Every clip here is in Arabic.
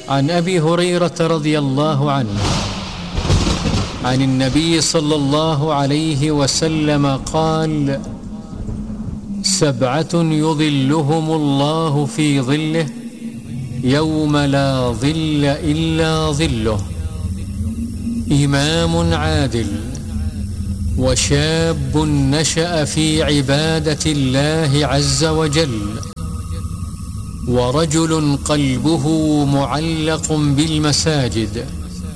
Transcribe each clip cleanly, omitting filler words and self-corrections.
عن أبي هريرة رضي الله عنه عن النبي صلى الله عليه وسلم قال: 7 يظلهم الله في ظله يوم لا ظل إلا ظله: إمام عادل، وشاب نشأ في عبادة الله عز وجل، ورجل قلبه معلق بالمساجد،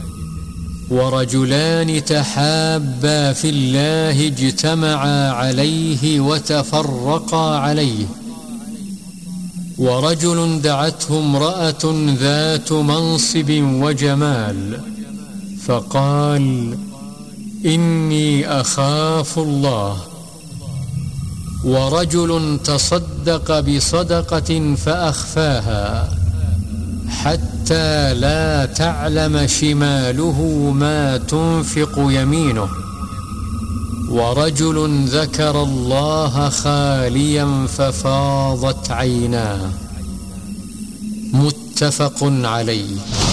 ورجلان تحابا في الله اجتمعا عليه وتفرقا عليه، ورجل دعته امرأة ذات منصب وجمال فقال: إني أخاف الله، ورجل تصدق بصدقة فأخفاها حتى لا تعلم شماله ما تنفق يمينه، ورجل ذكر الله خاليا ففاضت عيناه. متفق عليه.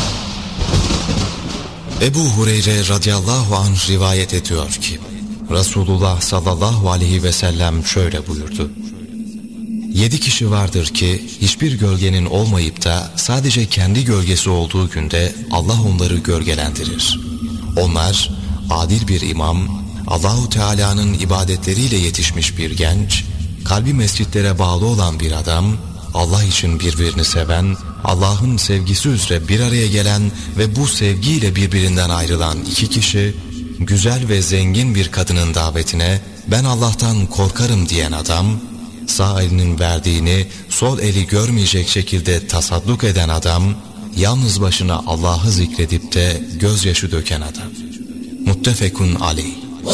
Ebu Hureyre radıyallahu anh rivayet ediyor ki Resulullah sallallahu aleyhi ve sellem şöyle buyurdu: 7 kişi vardır ki hiçbir gölgenin olmayıp da sadece kendi gölgesi olduğu günde Allah onları gölgelendirir. Onlar adil bir imam, Allahu Teala'nın ibadetleriyle yetişmiş bir genç, kalbi mescitlere bağlı olan bir adam, Allah için birbirini seven, Allah'ın sevgisi üzere bir araya gelen ve bu sevgiyle birbirinden ayrılan 2 kişi, güzel ve zengin bir kadının davetine ben Allah'tan korkarım diyen adam, sağ elinin verdiğini sol eli görmeyecek şekilde tasadduk eden adam, yalnız başına Allah'ı zikredip de gözyaşı döken adam. Muttefekun aleyh.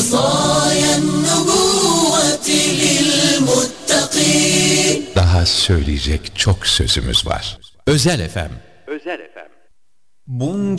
Daha söyleyecek çok sözümüz var. Özel FM. Bunca